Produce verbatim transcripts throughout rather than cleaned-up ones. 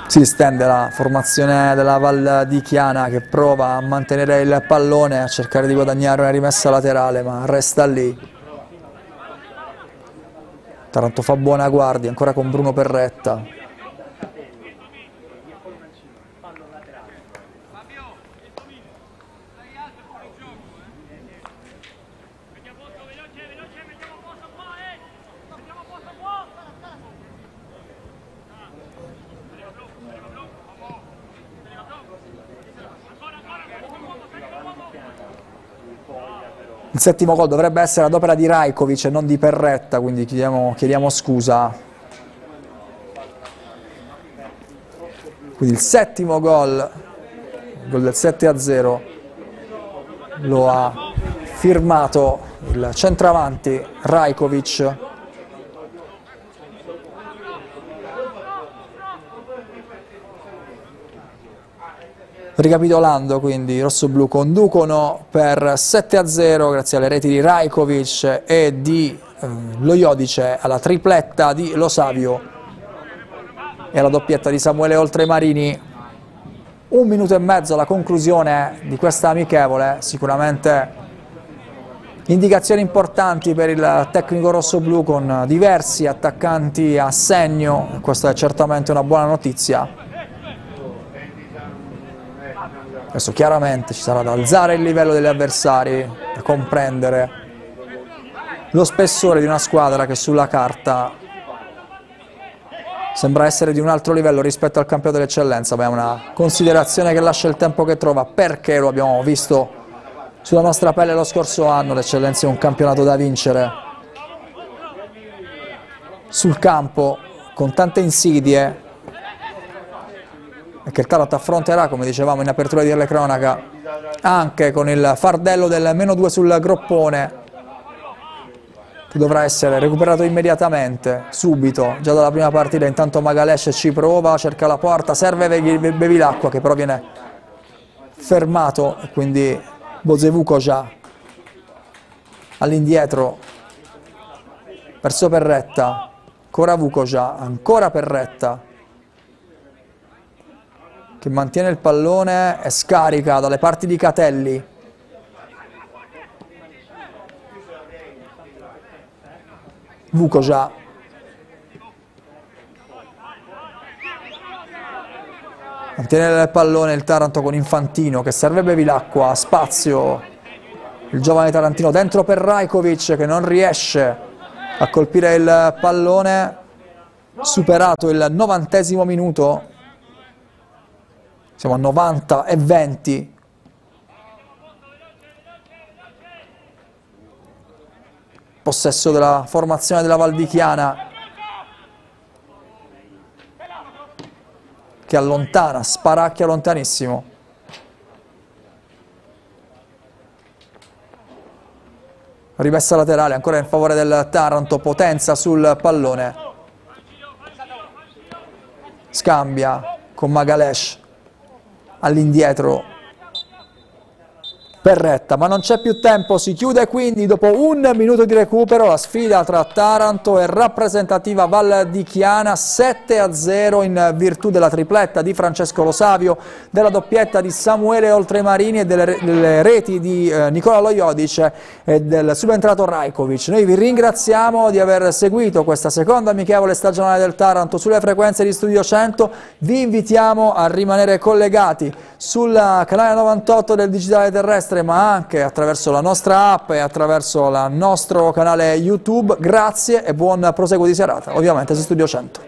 Si stende la formazione della Val di Chiana che prova a mantenere il pallone, a cercare di guadagnare una rimessa laterale, ma resta lì. Taranto fa buona guardia, ancora con Bruno Perretta. Il settimo gol dovrebbe essere ad opera di Rajkovic e non di Perretta, quindi chiediamo, chiediamo scusa. Quindi il settimo gol, il gol del sette a zero, lo ha firmato il centravanti Rajkovic. Ricapitolando, quindi i rossoblù conducono per sette a zero grazie alle reti di Rajkovic e di eh, Lojodice, alla tripletta di Lo Savio e alla doppietta di Samuele Oltremarini. Un minuto e mezzo alla conclusione di questa amichevole, sicuramente indicazioni importanti per il tecnico rossoblù con diversi attaccanti a segno, questa è certamente una buona notizia. Adesso chiaramente ci sarà da alzare il livello degli avversari, da comprendere lo spessore di una squadra che sulla carta sembra essere di un altro livello rispetto al campionato dell'eccellenza, ma è una considerazione che lascia il tempo che trova, perché lo abbiamo visto sulla nostra pelle lo scorso anno, l'eccellenza è un campionato da vincere. Sul campo, con tante insidie, e che il Taranto affronterà, come dicevamo in apertura di telecronaca, anche con il fardello del meno due sul groppone, che dovrà essere recuperato immediatamente, subito, già dalla prima partita. Intanto Magalesh ci prova, cerca la porta, serve Bevilacqua che però viene fermato, e quindi Bozevukoja all'indietro verso Perretta, ancora Vukoja, ancora Perretta, che mantiene il pallone e scarica dalle parti di Catelli. Vukoja. Mantiene il pallone il Taranto con Infantino che serve Bevilacqua, spazio il giovane tarantino dentro per Rajkovic che non riesce a colpire il pallone, superato il novantesimo minuto. Siamo a novanta e venti. Possesso della formazione della Val di Chiana, che allontana, sparacchia lontanissimo. Rimessa laterale ancora in favore del Taranto, Potenza sul pallone. Scambia con Magalesh. All'indietro Perretta, ma non c'è più tempo, si chiude quindi dopo un minuto di recupero la sfida tra Taranto e rappresentativa Val di Chiana, sette a zero in virtù della tripletta di Francesco Lo Savio, della doppietta di Samuele Oltremarini e delle, delle reti di eh, Nicola Lojodice e del subentrato Rajkovic. Noi vi ringraziamo di aver seguito questa seconda amichevole stagionale del Taranto sulle frequenze di Studio cento, vi invitiamo a rimanere collegati sul canale novantotto del Digitale Terrestre, ma anche attraverso la nostra app e attraverso il nostro canale YouTube. Grazie e buon proseguo di serata, ovviamente su Studio cento.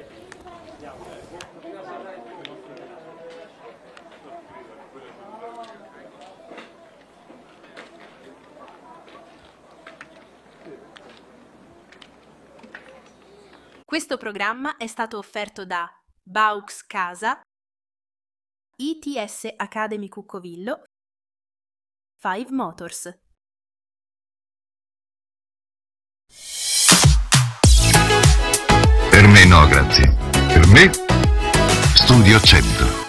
Questo programma è stato offerto da Baux Casa, I T S Academy Cuccovillo, Five Motors. Per me no, grazie. Per me Studio cento.